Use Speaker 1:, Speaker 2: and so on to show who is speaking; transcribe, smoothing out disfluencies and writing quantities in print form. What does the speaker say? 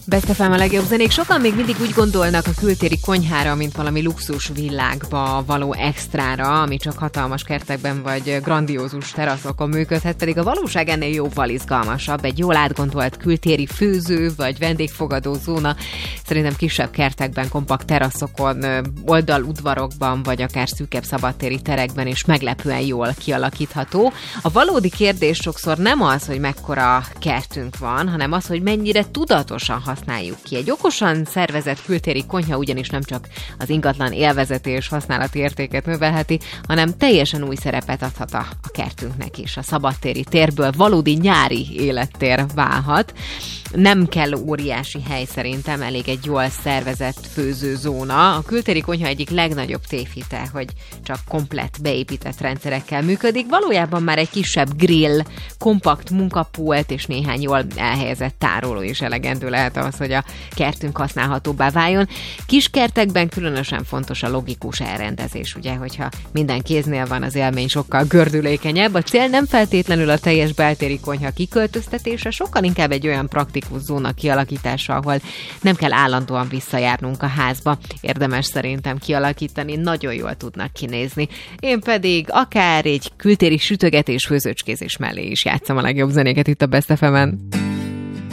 Speaker 1: Best FM a legjobb zenék. Sokan még mindig úgy gondolnak a kültéri konyhára, mint valami luxus világba való extrára, ami csak hatalmas kertekben vagy grandiózus teraszokon működhet, pedig a valóság ennél jóval izgalmasabb. Egy jól átgondolt kültéri főző vagy vendégfogadó zóna szerintem kisebb kertekben, kompakt teraszokon, oldaludvarokban vagy akár szűkebb szabadtéri terekben is meglepően jól kialakítható. A valódi kérdés sokszor nem az, hogy mekkora kertünk van, hanem az, hogy mennyire tudatosan használjuk ki. Egy okosan szervezett kültéri konyha ugyanis nem csak az ingatlan élvezeti és használati értéket növelheti, hanem teljesen új szerepet adhat a kertünknek is. A szabadtéri térből valódi nyári élettér válhat. Nem kell óriási hely szerintem, elég egy jól szervezett főzőzóna. A kültéri konyha egyik legnagyobb tévhite, hogy csak komplett beépített rendszerekkel működik. Valójában már egy kisebb grill, kompakt munkapult és néhány jól elhelyezett tároló is elegendő lehet ahhoz, hogy a kertünk használhatóbbá váljon. Kis kertekben különösen fontos a logikus elrendezés, ugye, hogyha minden kéznél van, az élmény sokkal gördülékenyebb. A cél nem feltétlenül a teljes beltéri konyha kiköltöztetése, sokkal inkább egy olyan praktikus zóna kialakítása, ahol nem kell állandóan visszajárnunk a házba. Érdemes szerintem kialakítani, nagyon jól tudnak kinézni. Én pedig akár egy kültéri sütögetés, főzőcskézés mellé is játszom a legjobb zenéket itt a Best FM-en.